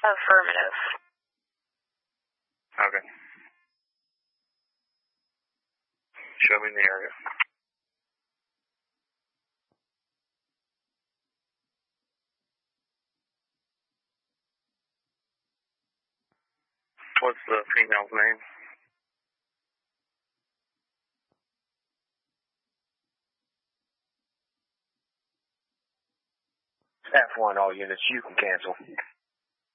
Affirmative. Okay. Show me the area. What's the female's name? F1, all units, you can cancel.